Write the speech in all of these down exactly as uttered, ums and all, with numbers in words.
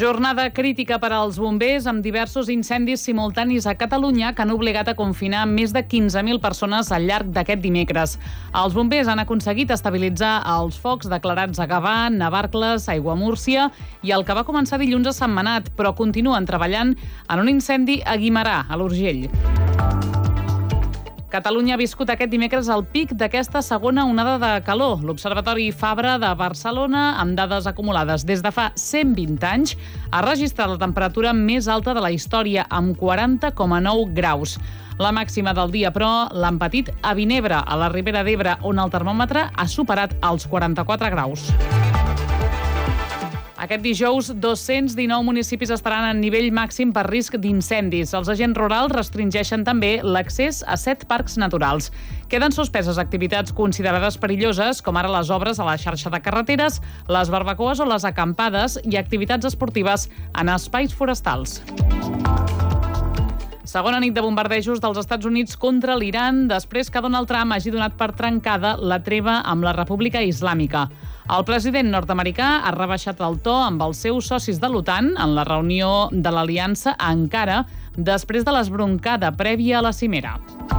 Jornada crítica per als bombers amb diversos incendis simultanis a Catalunya que han obligat a confinar més de quinze mil persones al llarg d'aquest dimecres. Els bombers han aconseguit estabilitzar els focs declarats a Gavà, Navarcles, Aiguamúrcia i el que va començar dilluns a Sentmenat, però continuen treballant en un incendi a Guimerà, a l'Urgell. Catalunya ha viscut aquest dimecres el pic d'aquesta segona onada de calor. L'Observatori Fabra de Barcelona, amb dades acumulades des de fa cent vint anys, ha registrat la temperatura més alta de la història, amb quaranta coma nou graus. La màxima del dia, però, l'han patit a Vinebre, a la Ribera d'Ebre, on el termòmetre ha superat els quaranta-quatre graus. Aquest dijous, dos-cents dinou municipis estaran en nivell màxim per risc d'incendis. Els agents rurals restringeixen també l'accés a set parcs naturals. Queden suspeses activitats considerades perilloses, com ara les obres a la xarxa de carreteres, les barbacoes o les acampades i activitats esportives en espais forestals. Segona nit de bombardejos dels Estats Units contra l'Iran després que Donald Trump hagi donat per trencada la treva amb la República Islàmica. El president nord-americà ha rebaixat el to amb els seus socis de l'OTAN en la reunió de l'Aliança a Ankara després de l'esbroncada prèvia a la cimera.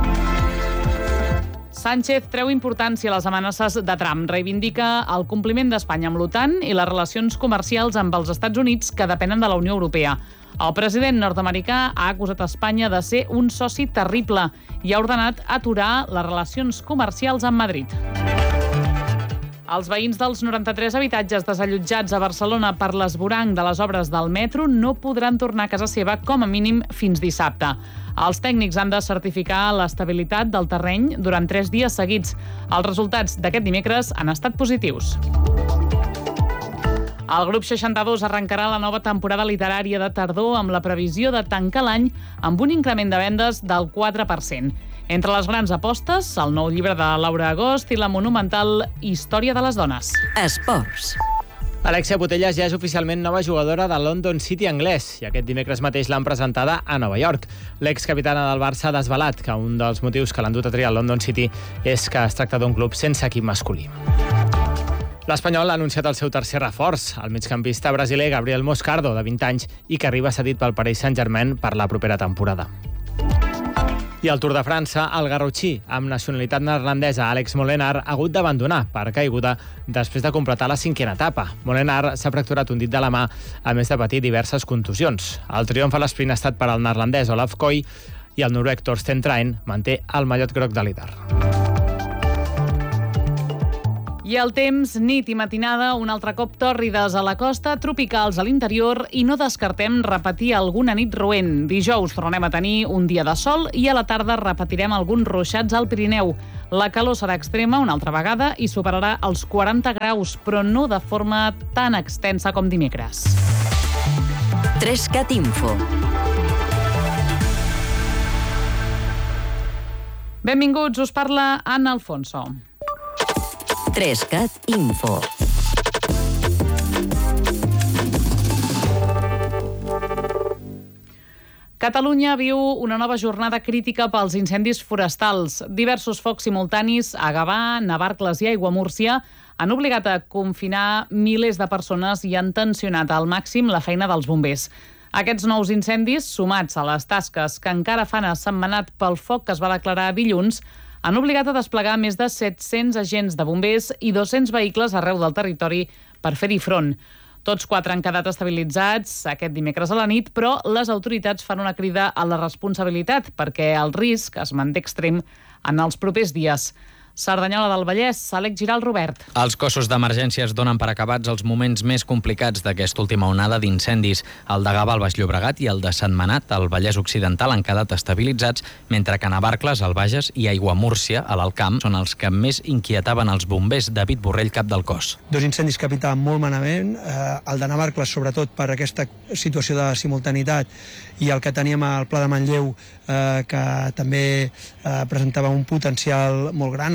Sánchez treu importància a les amenaces de Trump, reivindica el compliment d'Espanya amb l'OTAN i les relacions comercials amb els Estats Units que depenen de la Unió Europea. El president nord-americà ha acusat Espanya de ser un soci terrible i ha ordenat aturar les relacions comercials amb Madrid. Els veïns dels noranta-tres habitatges desallotjats a Barcelona per l'esvoranc de les obres del metro no podran tornar a casa seva com a mínim fins dissabte. Els tècnics han de certificar l'estabilitat del terreny durant tres dies seguits. Els resultats d'aquest dimecres han estat positius. El grup seixanta-dos arrencarà la nova temporada literària de tardor amb la previsió de tancar l'any amb un increment de vendes del quatre per cent. Entre les grans apostes, el nou llibre de Laura Agost i la monumental Història de les dones. Esports. Alexia Putellas ja és oficialment nova jugadora de London City anglès i aquest dimecres mateix l'han presentada a Nova York. L'excapitana del Barça ha desvelat que un dels motius que l'han dut a triar al London City és que es tracta d'un club sense equip masculí. L'Espanyol ha anunciat el seu tercer reforç, el migcampista brasiler Gabriel Moscardo, de vint anys, i que arriba cedit pel Paris Saint-Germain per la propera temporada. I al Tour de França, el garrotxí amb nacionalitat neerlandesa Alex Molenaar ha hagut d'abandonar per caiguda després de completar la cinquena etapa. Molenaar s'ha fracturat un dit de la mà, a més de patir diverses contusions. El triomf a l'esprint ha estat per al neerlandès Olaf Koy i el noruec Torsten Train manté el mallot groc de líder. I el temps, nit i matinada, un altre cop tòrrides a la costa, tropicals a l'interior i no descartem repetir alguna nit roent. Dijous tornem a tenir un dia de sol i a la tarda repetirem alguns ruixats al Pirineu. La calor serà extrema una altra vegada i superarà els quaranta graus, però no de forma tan extensa com dimecres. Trescat Info. Benvinguts, us parla Anna Alfonso. Trescat Info. Catalunya viu una nova jornada crítica pels incendis forestals. Diversos focs simultanis a Gavà, Navarcles i Aiguamúrcia han obligat a confinar milers de persones i han tensionat al màxim la feina dels bombers. Aquests nous incendis, sumats a les tasques que encara fan a Sentmenat pel foc que es va declarar dilluns, han obligat a desplegar més de set-cents agents de bombers i dos-cents vehicles arreu del territori per fer-hi front. Tots quatre han quedat estabilitzats aquest dimecres a la nit, però les autoritats fan una crida a la responsabilitat perquè el risc es manté extrem en els propers dies. Cerdanyola del Vallès, Àlex Giral, Robert. Els cossos d'emergència es donen per acabats els moments més complicats d'aquesta última onada d'incendis. El de Gavà, al Baix Llobregat, i el de Sentmenat, al Vallès Occidental, han quedat estabilitzats, mentre que Navarcles, al Bages, i Aiguamúrcia, a l'Alt Camp, són els que més inquietaven els bombers. David Borrell, cap del cos. Dos incendis que pitaven molt malament, eh, el de Navarcles, sobretot per aquesta situació de simultanitat, i el que teníem al Pla de Manlleu, eh, que també eh, presentava un potencial molt gran,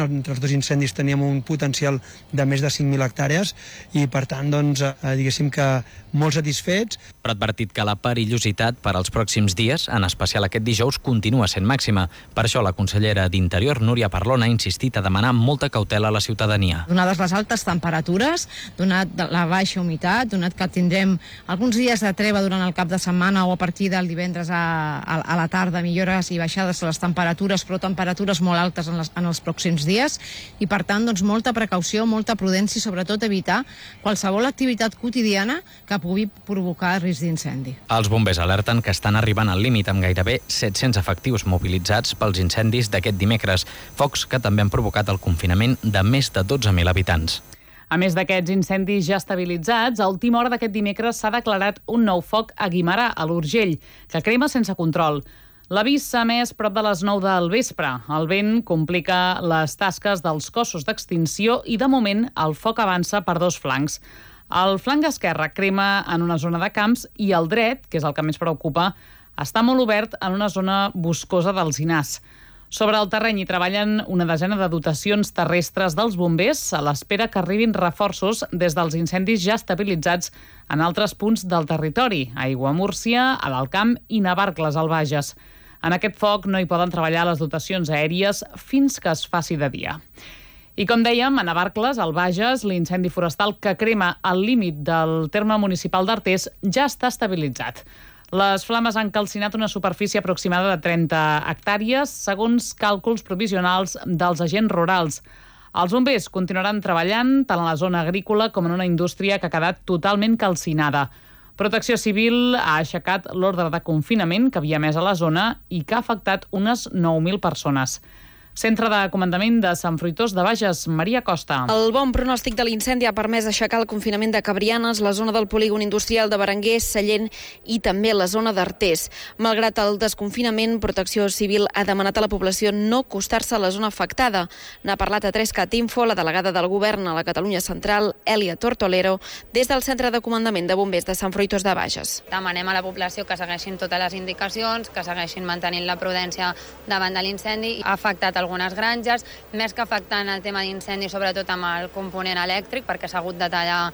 entre els dos incendis teníem un potencial de més de cinc mil hectàrees i, per tant, doncs, eh, diguéssim que molt satisfets. Però ha advertit que la perillositat per als pròxims dies, en especial aquest dijous, continua sent màxima. Per això la consellera d'Interior, Núria Parlon, ha insistit a demanar molta cautela a la ciutadania. Donades les altes temperatures, donat la baixa humitat, donat que tindrem alguns dies de treva durant el cap de setmana o a partir del divendres a, a, a la tarda, millores i baixades les temperatures, però temperatures molt altes en, les, en els pròxims dies, i per tant doncs, molta precaució, molta prudència i sobretot evitar qualsevol activitat quotidiana que pugui provocar risc d'incendi. Els bombers alerten que estan arribant al límit amb gairebé set-cents efectius mobilitzats pels incendis d'aquest dimecres, focs que també han provocat el confinament de més de dotze mil habitants. A més d'aquests incendis ja estabilitzats, a última hora d'aquest dimecres s'ha declarat un nou foc a Guimerà, a l'Urgell, que crema sense control. L'avís s'ha emès prop de les nou del vespre. El vent complica les tasques dels cossos d'extinció i, de moment, el foc avança per dos flancs. El flanc esquerre crema en una zona de camps i el dret, que és el que més preocupa, està molt obert en una zona boscosa d'alzinars. Sobre el terreny hi treballen una desena de dotacions terrestres dels bombers a l'espera que arribin reforços des dels incendis ja estabilitzats en altres punts del territori, a Aiguamúrcia, a l'Alt Camp i Navarcles, al Bages. En aquest foc no hi poden treballar les dotacions aèries fins que es faci de dia. I com dèiem, a Navarcles, al Bages, l'incendi forestal que crema al límit del terme municipal d'Artés ja està estabilitzat. Les flames han calcinat una superfície aproximada de trenta hectàrees, segons càlculs provisionals dels agents rurals. Els bombers continuaran treballant tant a la zona agrícola com en una indústria que ha quedat totalment calcinada. Protecció Civil ha aixecat l'ordre de confinament que havia emès a la zona i que ha afectat unes nou mil persones. Centre de Comandament de Sant Fruitós de Bages, Maria Costa. El bon pronòstic de l'incendi ha permès aixecar el confinament de Cabrianes, la zona del polígon industrial de Berenguer, Sallent i també la zona d'Artés. Malgrat el desconfinament, Protecció Civil ha demanat a la població no acostar-se a la zona afectada. N'ha parlat a tres cat info la delegada del Govern a la Catalunya Central, Èlia Tortolero, des del Centre de Comandament de Bombers de Sant Fruitós de Bages. Demanem a la població que segueixin totes les indicacions, que segueixin mantenint la prudència davant de l'incendi. Ha afectat el algunes granges, més que afectant el tema d'incendi, sobretot amb el component elèctric, perquè s'ha hagut de tallar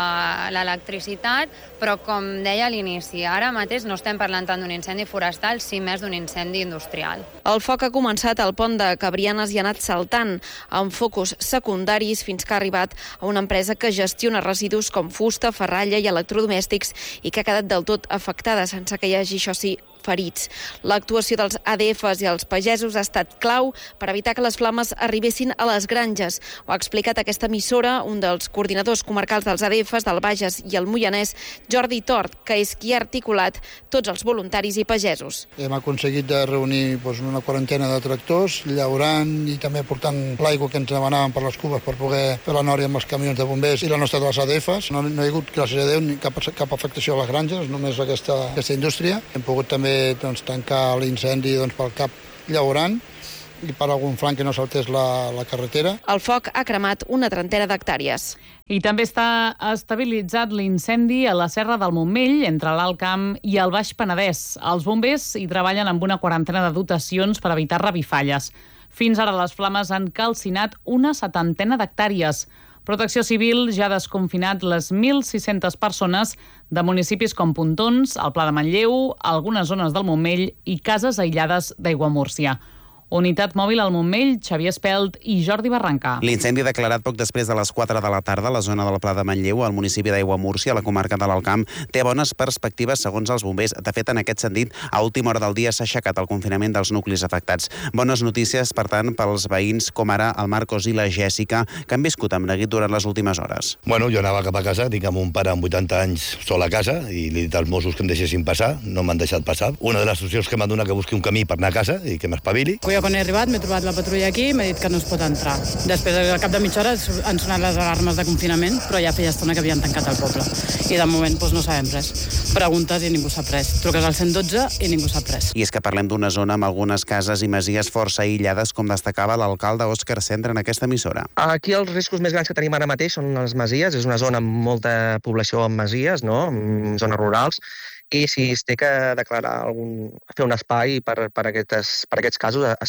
l'electricitat, però com deia a l'inici, ara mateix no estem parlant tant d'un incendi forestal, sí més d'un incendi industrial. El foc ha començat al pont de Cabrianes i ha anat saltant amb focus secundaris fins que ha arribat a una empresa que gestiona residus com fusta, ferralla i electrodomèstics i que ha quedat del tot afectada, sense que hi hagi, això sí, ferits. L'actuació dels A D Fs i els pagesos ha estat clau per evitar que les flames arribessin a les granges. Ho ha explicat aquesta emissora un dels coordinadors comarcals dels A D Fs del Bages i el Moianès, Jordi Tort, que és qui ha articulat tots els voluntaris i pagesos. Hem aconseguit de reunir doncs, una quarantena de tractors, llaurant i també portant l'aigua que ens demanaven per les cubes per poder fer la nòria amb els camions de bombers i la nostra de les A D Fs. No, no hi ha hagut, gràcies a Déu, ni cap, cap afectació a les granges, només aquesta, aquesta indústria. Hem pogut també doncs, tancar l'incendi doncs, pel cap llaurant i per algun flanc que no saltés la, la carretera. El foc ha cremat una trentena d'hectàrees. I també està estabilitzat l'incendi a la Serra del Montmell, entre l'Alt Camp i el Baix Penedès. Els bombers hi treballen amb una quarantena de dotacions per evitar revifalles. Fins ara les flames han calcinat una setantena d'hectàrees. Protecció Civil ja ha desconfinat les mil sis-centes persones de municipis com Pontons, el Pla de Manlleu, algunes zones del Montmell i cases aïllades d'Aiguamúrcia. Unitat mòbil al Montmell, Xavier Espelt i Jordi Barranca. L'incendi declarat poc després de les quatre de la tarda a la zona del Pla de Manlleu, al municipi d'Aiguamúrcia, a la comarca de l'Alt Camp, té bones perspectives segons els bombers. De fet, en aquest sentit, a última hora del dia s'ha aixecat el confinament dels nuclis afectats. Bones notícies, per tant, pels veïns com ara el Marcos i la Jèssica, que han viscut amb neguit durant les últimes hores. Bueno, jo anava cap a casa, tinc amb un pare amb vuitanta anys sol a casa i li he dit als Mossos que em deixessin passar, no m'han deixat passar. Una de les solucions que m'han donat que busqui un camí per anar a casa i que m'espavili. Jo quan he arribat m'he trobat la patrulla aquí i m'ha dit que no es pot entrar. Després, al cap de mitja hora, han sonat les alarmes de confinament, però ja feia estona que havien tancat el poble. I de moment doncs, no sabem res. Preguntes i ningú sap res. Truques al cent dotze i ningú sap res. I és que parlem d'una zona amb algunes cases i masies força aïllades, com destacava l'alcalde Òscar Cendra en aquesta emissora. Aquí els riscos més grans que tenim ara mateix són les masies. És una zona amb molta població en masies, no? En zones rurals, i si es té que declarar algun, fer un espai per, per, aquestes, per aquests casos es farà.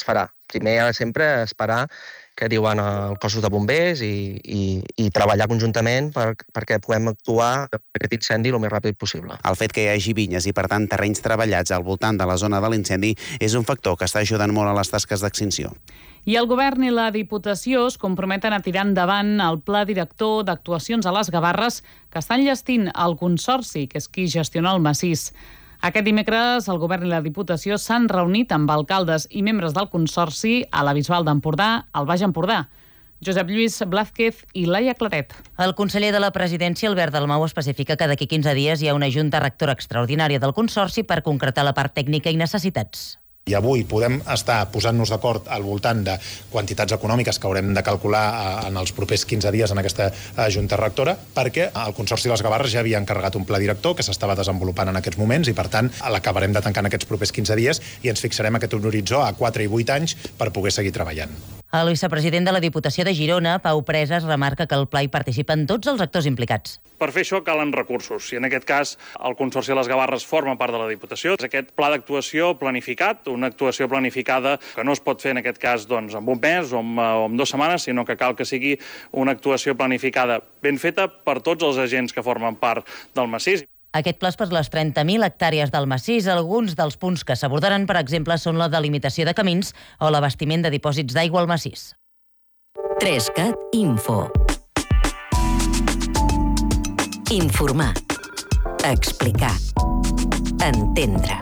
primer sempre esperar que diuen els cossos de bombers i, i, i treballar conjuntament per, perquè puguem actuar aquest incendi el més ràpid possible. El fet que hi hagi vinyes i, per tant, terrenys treballats al voltant de la zona de l'incendi és un factor que està ajudant molt a les tasques d'extinció. I el govern i la Diputació es comprometen a tirar endavant el pla director d'actuacions a les Gavarres que estan enllestint el Consorci, que és qui gestiona el massís. Aquest dimecres el govern i la Diputació s'han reunit amb alcaldes i membres del Consorci a la Bisbal d'Empordà, al Baix Empordà. Josep Lluís Blázquez i Laia Claret. El conseller de la Presidència, Albert Dalmau, especifica que d'aquí quinze dies hi ha una junta rectora extraordinària del Consorci per concretar la part tècnica i necessitats. I avui podem estar posant-nos d'acord al voltant de quantitats econòmiques que haurem de calcular en els propers quinze dies en aquesta junta rectora, perquè el Consorci de les Gavarres ja havia encarregat un pla director que s'estava desenvolupant en aquests moments i, per tant, l'acabarem de tancar en aquests propers quinze dies i ens fixarem aquest horitzó a quatre i vuit anys per poder seguir treballant. El vicepresident de la Diputació de Girona, Pau Presas, remarca que al pla hi participen tots els actors implicats. Per fer això calen recursos i en aquest cas el Consorci de les Gavarres forma part de la Diputació. És aquest pla d'actuació planificat, una actuació planificada que no es pot fer en aquest cas doncs, en un mes o en, o en dues setmanes, sinó que cal que sigui una actuació planificada ben feta per tots els agents que formen part del massís. Aquest pla és per les trenta mil hectàrees del massís. Alguns dels punts que s'abordaran, per exemple, són la delimitació de camins o l'abastiment de dipòsits d'aigua al massís. tres cat Info. Informar. Explicar. Entendre.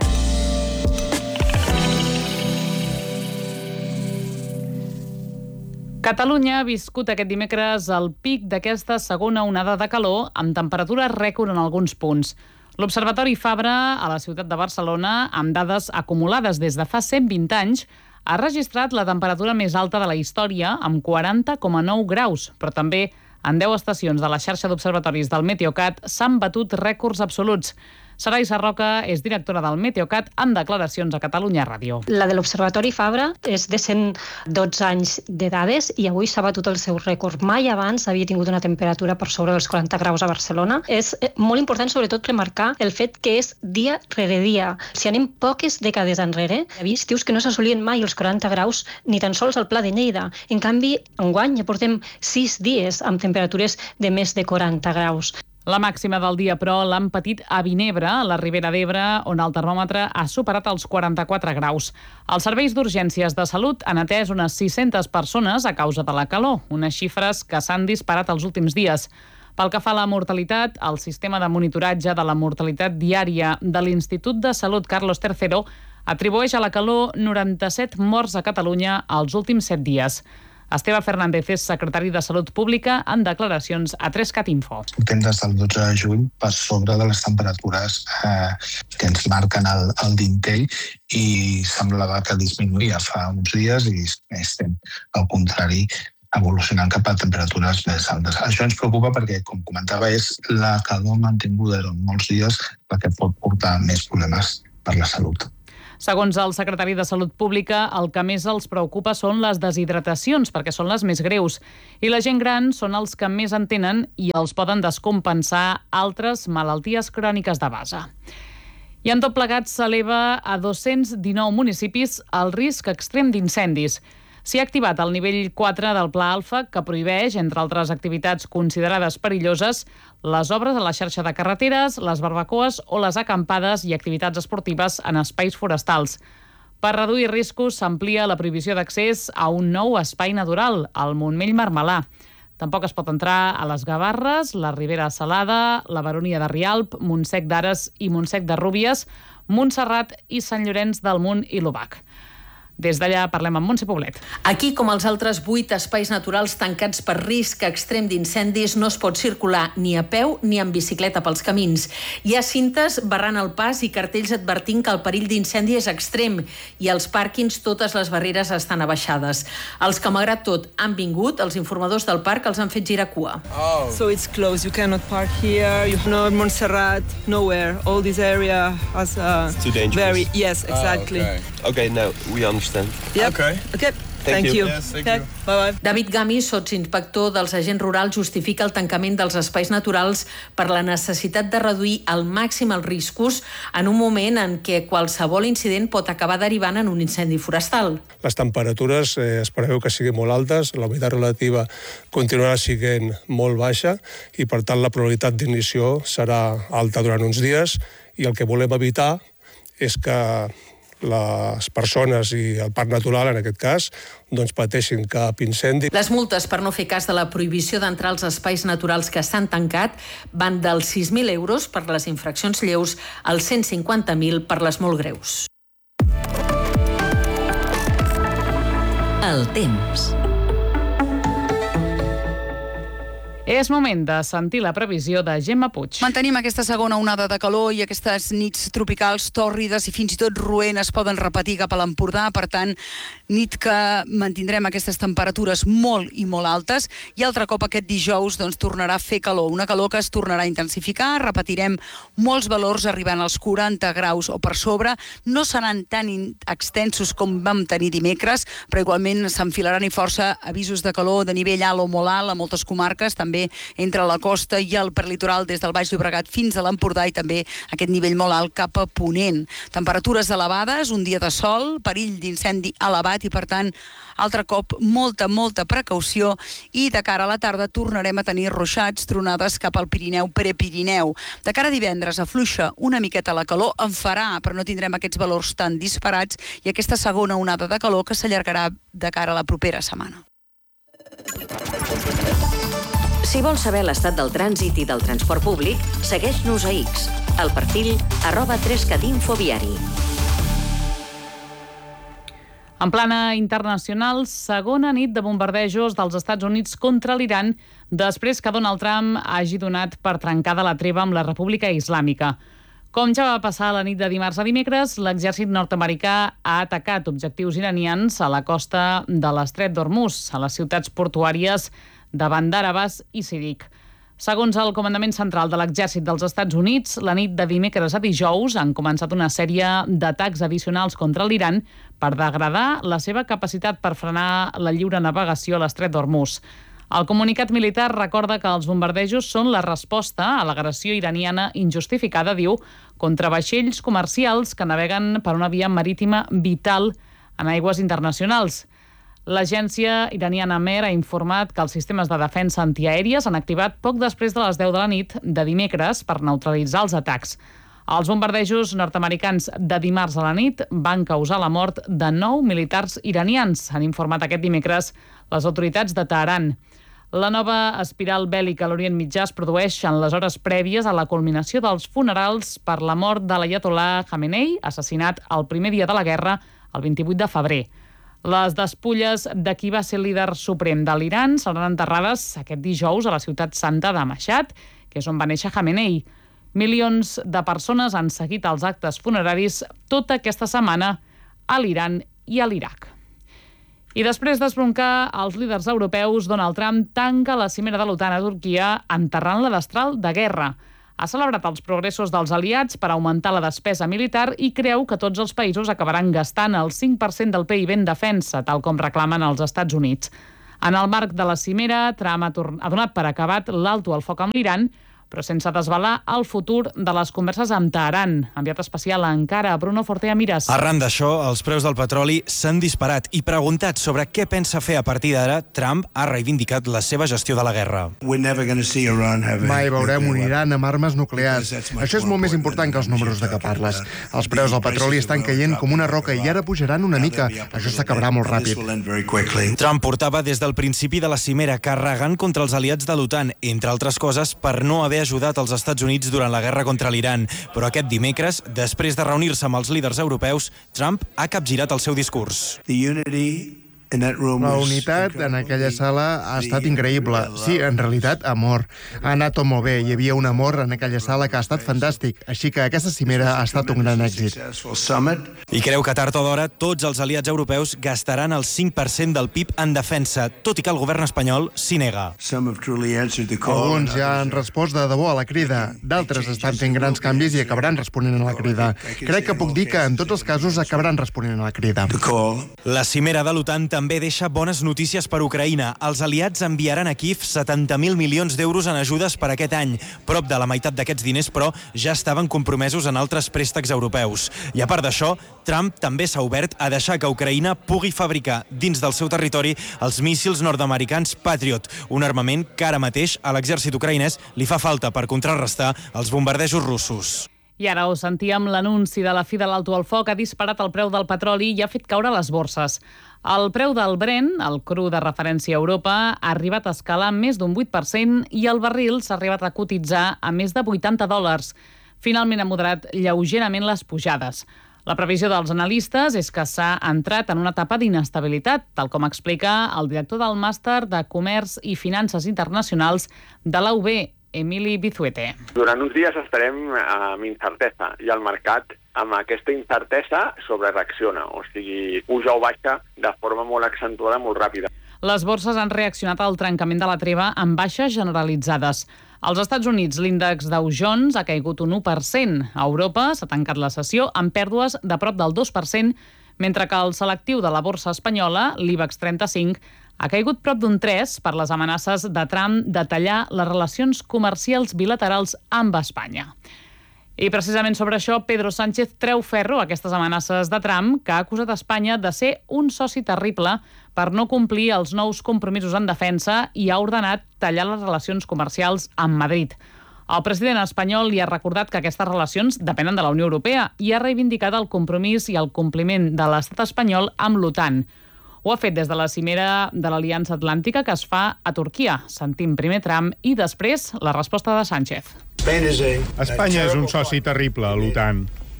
Catalunya ha viscut aquest dimecres el pic d'aquesta segona onada de calor amb temperatures rècord en alguns punts. L'Observatori Fabra, a la ciutat de Barcelona, amb dades acumulades des de fa cent vint anys, ha registrat la temperatura més alta de la història, amb quaranta coma nou graus, però també en deu estacions de la xarxa d'observatoris del Meteocat s'han batut rècords absoluts. Sarai Sarroca és directora del Meteocat en declaracions a Catalunya Ràdio. La de l'Observatori Fabra és de cent dotze anys de dades i avui s'ha batut el seu rècord. Mai abans havia tingut una temperatura per sobre dels quaranta graus a Barcelona. És molt important, sobretot, remarcar el fet que és dia rere dia. Si anem poques dècades enrere, hi havia estius que no s'assolien mai els quaranta graus, ni tan sols al Pla de Lleida. En canvi, enguany ja portem sis dies amb temperatures de més de quaranta graus. La màxima del dia, però, l'han patit a Vinebre, a la Ribera d'Ebre, on el termòmetre ha superat els quaranta-quatre graus. Els serveis d'urgències de salut han atès unes sis-centes persones a causa de la calor, unes xifres que s'han disparat els últims dies. Pel que fa a la mortalitat, el sistema de monitoratge de la mortalitat diària de l'Institut de Salut Carlos tercero atribueix a la calor noranta-set morts a Catalunya els últims set dies. Esteve Fernández és secretari de Salut Pública en declaracions a tres cat Info. Estem des del dotze de juny per sobre de les temperatures eh, que ens marquen el, el dintell i semblava que disminuïa fa uns dies i estem, al contrari, evolucionant cap a temperatures més altes. Això ens preocupa perquè, com comentava, és la calor mantinguda durant molts dies la que pot portar més problemes per la salut. Segons el secretari de Salut Pública, el que més els preocupa són les deshidratacions, perquè són les més greus. I la gent gran són els que més en tenen i els poden descompensar altres malalties cròniques de base. I en tot plegat s'eleva a dos-cents dinou municipis el risc extrem d'incendis. S'hi ha activat el nivell quatre del Pla Alfa, que prohibeix, entre altres activitats considerades perilloses, les obres a la xarxa de carreteres, les barbacoes o les acampades i activitats esportives en espais forestals. Per reduir riscos, s'amplia la prohibició d'accés a un nou espai natural, el Montmell Marmelà. Tampoc es pot entrar a les Gavarres, la Ribera Salada, la Baronia de Rialp, Montsec d'Ares i Montsec de Rúbies, Montserrat i Sant Llorenç del Munt i l'Obac. Des d'allà parlem amb Montse Poblet. Aquí, com els altres vuit espais naturals tancats per risc extrem d'incendis, no es pot circular ni a peu ni en bicicleta pels camins. Hi ha cintes barrant el pas i cartells advertint que el perill d'incendi és extrem i als pàrquings totes les barreres estan abaixades. Els que, malgrat tot, han vingut, els informadors del parc els han fet girar cua. Oh. So it's closed. You cannot park here. You know, Montserrat, nowhere. All this area has a it's too dangerous. Very yes, exactly. Oh, okay. Okay, now we understand. Yep. Okay. Okay. Thank, you. Yes, thank you. Bye bye. David Gami, sotsinspector dels agents rurals, justifica el tancament dels espais naturals per la necessitat de reduir al màxim els riscos en un moment en què qualsevol incident pot acabar derivant en un incendi forestal. Les temperatures eh, es preveu que siguin molt altes, la humitat relativa continuarà sent molt baixa i, per tant, la probabilitat d'ignició serà alta durant uns dies i el que volem evitar és que les persones i el parc natural, en aquest cas, doncs pateixin cap incendi. Les multes per no fer cas de la prohibició d'entrar als espais naturals que s'han tancat van dels sis mil euros per les infraccions lleus als cent cinquanta mil per les molt greus. El temps. És moment de sentir la previsió de Gemma Puig. Mantenim aquesta segona onada de calor i aquestes nits tropicals tòrrides i fins i tot roent es poden repetir cap a l'Empordà. Per tant, nit que mantindrem aquestes temperatures molt i molt altes i altre cop aquest dijous doncs, tornarà a fer calor. Una calor que es tornarà a intensificar. Repetirem molts valors arribant als quaranta graus o per sobre. No seran tan extensos com vam tenir dimecres, però igualment s'enfilaran i força avisos de calor de nivell alt o molt alt a moltes comarques, també entre la costa i el perlitoral des del Baix Llobregat fins a l'Empordà i també aquest nivell molt alt cap a Ponent. Temperatures elevades, un dia de sol, perill d'incendi elevat i per tant altre cop molta, molta precaució i de cara a la tarda tornarem a tenir ruixats, tronades cap al Pirineu, Prepirineu. De cara a divendres afluixa una miqueta la calor, en farà, però no tindrem aquests valors tan disparats i aquesta segona onada de calor que s'allargarà de cara a la propera setmana. Si vols saber l'estat del trànsit i del transport públic, segueix-nos a X, al perfil arroba tres cat info viari. En plana internacional, segona nit de bombardejos dels Estats Units contra l'Iran després que Donald Trump hagi donat per trencada la treva amb la República Islàmica. Com ja va passar la nit de dimarts a dimecres, l'exèrcit nord-americà ha atacat objectius iranians a la costa de l'estret d'Hormuz, a les ciutats portuàries de Bandar Abbas i Sirik. Segons el Comandament Central de l'Exèrcit dels Estats Units, la nit de dimecres a dijous han començat una sèrie d'atacs addicionals contra l'Iran per degradar la seva capacitat per frenar la lliure navegació a l'estret d'Hormuz. El comunicat militar recorda que els bombardejos són la resposta a l'agressió iraniana injustificada, diu, contra vaixells comercials que naveguen per una via marítima vital en aigües internacionals. L'agència iraniana Mer ha informat que els sistemes de defensa antiaèria s'han activat poc després de les deu de la nit de dimecres per neutralitzar els atacs. Els bombardejos nord-americans de dimarts a la nit van causar la mort de nou militars iranians, han informat aquest dimecres les autoritats de Teheran. La nova espiral bèl·lica a l'Orient Mitjà es produeix en les hores prèvies a la culminació dels funerals per la mort de l'Aiatollah Khamenei, assassinat el primer dia de la guerra, el vint-i-vuit de febrer. Les despulles de qui va ser el líder suprem de l'Iran seran enterrades aquest dijous a la ciutat santa de Mashhad, que és on va néixer Khamenei. Milions de persones han seguit els actes funeraris tota aquesta setmana a l'Iran i a l'Iraq. I després d'esbroncar els líders europeus, Donald Trump tanca la cimera de l'OTAN a Turquia enterrant la destral de guerra. Ha celebrat els progressos dels aliats per augmentar la despesa militar i creu que tots els països acabaran gastant el cinc per cent del P I B en defensa, tal com reclamen els Estats Units. En el marc de la cimera, Trump ha, ha donat per acabat l'alto al foc amb l'Iran, però sense desvelar el futur de les converses amb Teheran. Enviat especial encara a Bruno Fortea Mires. Arran d'això, els preus del petroli s'han disparat i preguntat sobre què pensa fer a partir d'ara, Trump ha reivindicat la seva gestió de la guerra. Mai veurem un Iran amb armes nuclears. Això és molt més important que els números de què parles. Els preus del petroli estan caient com una roca i ara pujaran una mica. Això s'acabarà molt ràpid. Trump portava des del principi de la cimera carregant contra els aliats de l'OTAN, entre altres coses per no haver ajudat els Estats Units durant la guerra contra l'Iran. Però aquest dimecres, després de reunir-se amb els líders europeus, Trump ha capgirat el seu discurs. La unitat en aquella sala ha estat increïble. Sí, en realitat, amor. Ha anat tot molt bé. Hi havia un amor en aquella sala que ha estat fantàstic. Així que aquesta cimera ha estat un gran èxit. I creu que tard o d'hora tots els aliats europeus gastaran el cinc per cent del P I B en defensa, tot i que el govern espanyol s'hi nega. Alguns ja han respost de debò a la crida. D'altres estan fent grans canvis i acabaran responent a la crida. Crec que puc dir que en tots els casos acabaran responent a la crida. La cimera de l'OTAN també deixa bones notícies per Ucraïna. Els aliats enviaran a Kíev setanta mil milions d'euros en ajudes per aquest any. Prop de la meitat d'aquests diners, però, ja estaven compromesos en altres préstecs europeus. I a part d'això, Trump també s'ha obert a deixar que Ucraïna pugui fabricar dins del seu territori els míssils nord-americans Patriot, un armament que ara mateix a l'exèrcit ucraïnès li fa falta per contrarrestar els bombardejos russos. I ara ho sentíem, l'anunci de la fi de l'alto al foc ha disparat el preu del petroli i ha fet caure les borses. El preu del Brent, el cru de referència a Europa, ha arribat a escalar més d'un vuit per cent i el barril s'ha arribat a cotitzar a més de vuitanta dòlars. Finalment ha moderat lleugerament les pujades. La previsió dels analistes és que s'ha entrat en una etapa d'inestabilitat, tal com explica el director del Màster de Comerç i Finances Internacionals de la U B, Emili Bizuete. Durant uns dies estarem amb incertesa i el mercat amb aquesta incertesa sobrereacciona, o sigui, puja o baixa de forma molt accentuada, molt ràpida. Les borses han reaccionat al trencament de la treva amb baixes generalitzades. Als Estats Units, l'índex Dow Jones ha caigut un u per cent. A Europa s'ha tancat la sessió amb pèrdues de prop del dos per cent, mentre que el selectiu de la borsa espanyola, l'IBEX trenta-cinc, ha caigut prop d'un tres per les amenaces de Trump de tallar les relacions comercials bilaterals amb Espanya. I precisament sobre això, Pedro Sánchez treu ferro a aquestes amenaces de Trump, que ha acusat Espanya de ser un soci terrible per no complir els nous compromisos en defensa i ha ordenat tallar les relacions comercials amb Madrid. El president espanyol li ha recordat que aquestes relacions depenen de la Unió Europea i ha reivindicat el compromís i el compliment de l'estat espanyol amb l'OTAN. Ho ha fet des de la cimera de l'Aliança Atlàntica que es fa a Turquia. Sentim primer Trump i després la resposta de Sánchez. Espanya és un soci terrible a l'OTAN.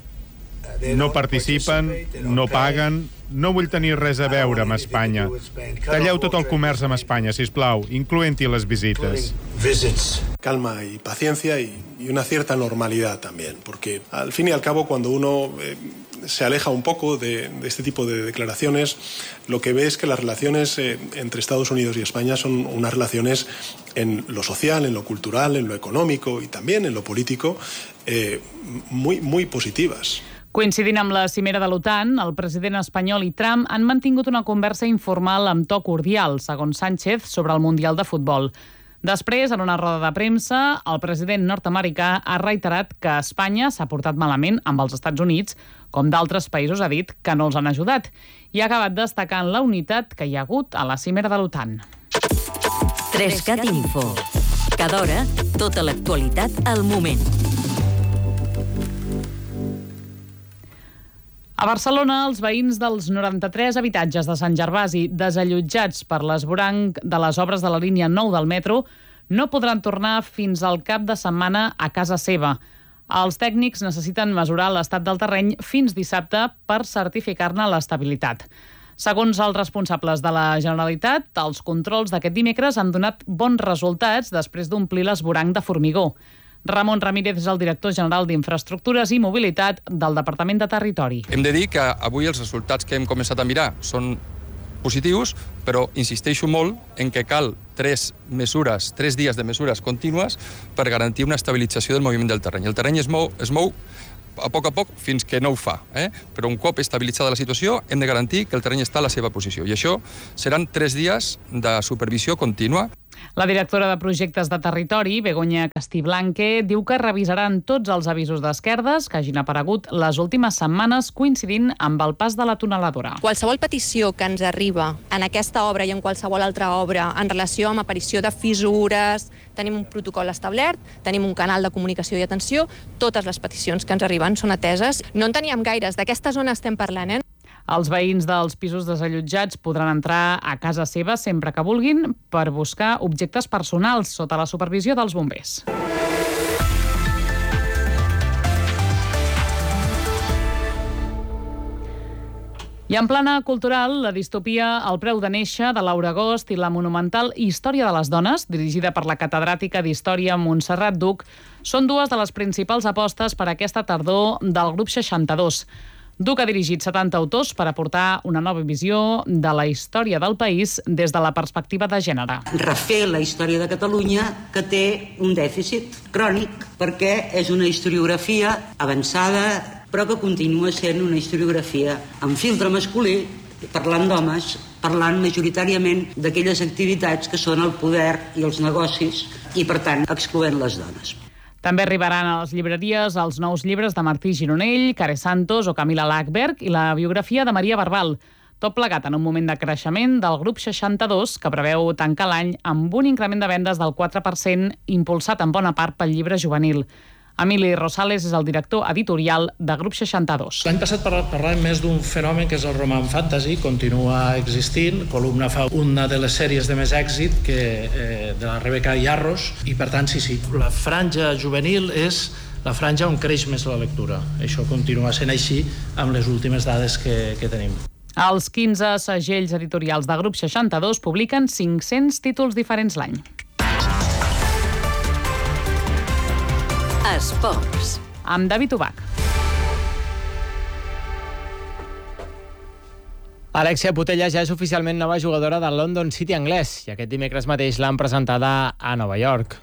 No participen, no paguen, no vull tenir res a veure amb Espanya. Talleu tot el comerç amb Espanya, sisplau, incloent-hi les visites. Calma y paciencia y, y una cierta normalidad también, porque al fin y al cabo cuando uno eh, se aleja un poco de, de este tipo de declaraciones, lo que ve es que las relaciones eh, entre Estados Unidos y España son unas relaciones en lo social, en lo cultural, en lo económico y también en lo político eh, muy, muy positivas. Coincidint amb la cimera de l'OTAN, el president espanyol i Trump han mantingut una conversa informal amb to cordial, segons Sánchez, sobre el Mundial de Futbol. Després, en una roda de premsa, el president nord-americà ha reiterat que Espanya s'ha portat malament amb els Estats Units, com d'altres països ha dit que no els han ajudat, i ha acabat destacant la unitat que hi ha hagut a la cimera de l'OTAN. tres cat Info. Cada hora, tota l'actualitat al moment. A Barcelona, els veïns dels noranta-tres habitatges de Sant Gervasi desallotjats per l'esvoranc de les obres de la línia nou del metro no podran tornar fins al cap de setmana a casa seva. Els tècnics necessiten mesurar l'estat del terreny fins dissabte per certificar-ne l'estabilitat. Segons els responsables de la Generalitat, els controls d'aquest dimecres han donat bons resultats després d'omplir l'esvoranc de formigó. Ramon Ramírez és el director general d'Infraestructures i Mobilitat del Departament de Territori. Hem de dir que avui els resultats que hem començat a mirar són positius, però insisteixo molt en que cal tres mesures, tres dies de mesures contínues per garantir una estabilització del moviment del terreny. El terreny es mou, es mou a poc a poc fins que no ho fa. Eh? Però un cop estabilitzada la situació hem de garantir que el terreny està a la seva posició. I això seran tres dies de supervisió contínua. La directora de Projectes de Territori, Begoña Castiblanque, diu que revisaran tots els avisos d'esquerdes que hagin aparegut les últimes setmanes coincidint amb el pas de la tuneladora. Qualsevol petició que ens arriba en aquesta obra i en qualsevol altra obra en relació amb aparició de fissures, tenim un protocol establert, tenim un canal de comunicació i atenció, totes les peticions que ens arriben són ateses. No en teníem gaires, d'aquesta zona estem parlant, eh? Els veïns dels pisos desallotjats podran entrar a casa seva sempre que vulguin per buscar objectes personals sota la supervisió dels bombers. I en plana cultural, la distopia El preu de néixer, de Laura Agost, i la monumental Història de les dones, dirigida per la catedràtica d'Història Montserrat Duc, són dues de les principals apostes per aquesta tardor del grup seixanta-dos. Duc ha dirigit setanta autors per aportar una nova visió de la història del país des de la perspectiva de gènere. Refer la història de Catalunya, que té un dèficit crònic, perquè és una historiografia avançada, però que continua sent una historiografia amb filtre masculí, parlant d'homes, parlant majoritàriament d'aquelles activitats que són el poder i els negocis i, per tant, excloent les dones. També arribaran a les llibreries els nous llibres de Martí Gironell, Care Santos o Camila Lackberg i la biografia de Maria Barbal. Tot plegat en un moment de creixement del grup seixanta-dos, que preveu tancar l'any amb un increment de vendes del quatre per cent, impulsat en bona part pel llibre juvenil. Emili Rosales és el director editorial de Grup seixanta-dos. L'any passat parlàvem més d'un fenomen que és el roman fantasy, continua existint. Columna fa una de les sèries de més èxit que, eh, de la Rebeca Yarros, i per tant, sí, sí, la franja juvenil és la franja on creix més la lectura. Això continua sent així amb les últimes dades que, que tenim. Els quinze segells editorials de Grup seixanta-dos publiquen cinc-cents títols diferents l'any. Esports. Amb David Ubach. Alexia Putellas ja és oficialment nova jugadora del London City anglès i aquest dimecres mateix l'han presentada a Nova York.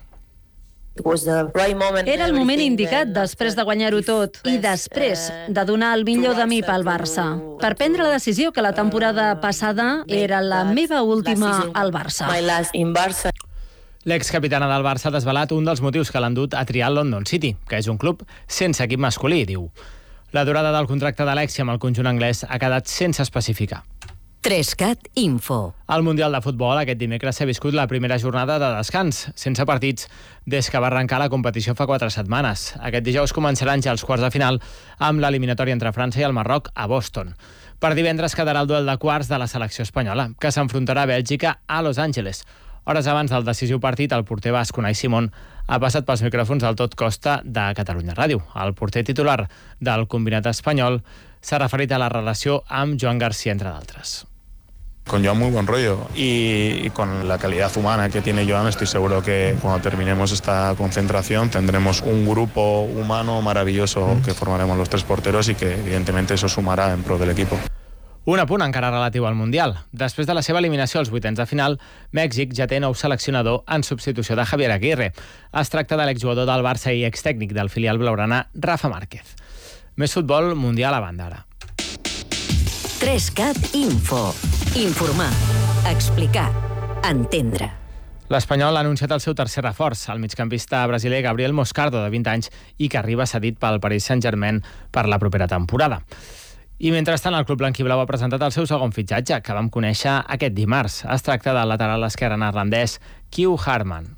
Era el moment indicat després de guanyar-ho tot i després de donar el millor de mi pel Barça. Per prendre la decisió que la temporada passada era la meva última al Barça. L'excapitana del Barça ha desvelat un dels motius que l'han dut a triar el London City, que és un club sense equip masculí, diu. La durada del contracte d'Alexia amb el conjunt anglès ha quedat sense especificar. Trescat Info. Al Mundial de Futbol aquest dimecres s'ha viscut la primera jornada de descans, sense partits, des que va arrencar la competició fa quatre setmanes. Aquest dijous començaran ja els quarts de final amb l'eliminatòria entre França i el Marroc a Boston. Per divendres quedarà el duel de quarts de la selecció espanyola, que s'enfrontarà a Bèlgica a Los Angeles. Hores abans del decisiu partit, el porter basc Unai Simón ha passat pels micròfons del Tot Costa de Catalunya Ràdio. El porter titular del combinat espanyol s'ha referit a la relació amb Joan García, entre d'altres. Con Joan muy buen rollo y, y con la calidad humana que tiene Joan estoy seguro que cuando terminemos esta concentración tendremos un grupo humano maravilloso que formaremos los tres porteros y que evidentemente eso sumará en pro del equipo. Un apunt encara relatiu al Mundial. Després de la seva eliminació als vuitens de final, Mèxic ja té nou seleccionador en substitució de Javier Aguirre. Es tracta de l'exjugador del Barça i extècnic del filial blaugrana, Rafa Márquez. Més futbol mundial a banda ara. Trescat Info. Informar, explicar, entendre. L'Espanyol ha anunciat el seu tercer reforç, el migcampista brasiler Gabriel Moscardo, de vint anys, i que arriba cedit pel Paris Saint-Germain per la propera temporada. I mentrestant, el club blanquiblau ha presentat el seu segon fitxatge, que vam conèixer aquest dimarts. Es tracta del lateral esquerre neerlandès Kju Harman.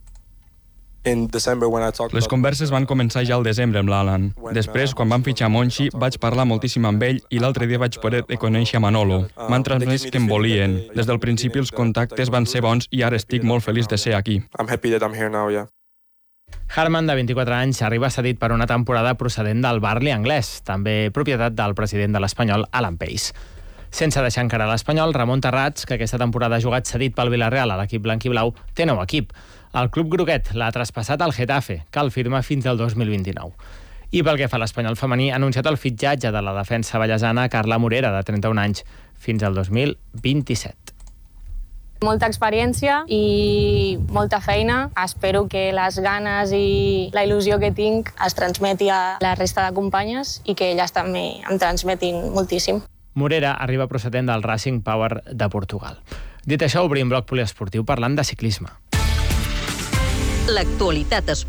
Les converses van començar ja al desembre amb l'Alan. Després, quan van fitxar Monchi, vaig parlar moltíssim amb ell i l'altre dia vaig poder conèixer Manolo. M'han transmès que em volien. Des del principi els contactes van ser bons i ara estic molt feliç de ser aquí. Harman, de vint-i-quatre anys, arriba cedit per una temporada procedent del Burnley anglès, també propietat del president de l'Espanyol, Alan Pace. Sense deixar encara l'Espanyol, Ramon Terrats, que aquesta temporada ha jugat cedit pel Villarreal a l'equip blanquiblau, té nou equip. El club groguet l'ha traspassat al Getafe, que el firma fins al dos mil vint-i-nou. I pel que fa a l'Espanyol femení, ha anunciat el fitxatge de la defensa ballesana Carla Morera, de trenta-un anys, fins al dos mil vint-i-set. Molta experiència i molta feina. Espero que les ganes i la il·lusió que tinc es transmeti a la resta de companyes i que elles també em transmetin moltíssim. Morera arriba procedent del Racing Power de Portugal. Dit això, obrim bloc poliesportiu parlant de ciclisme. L'actualitat esportiva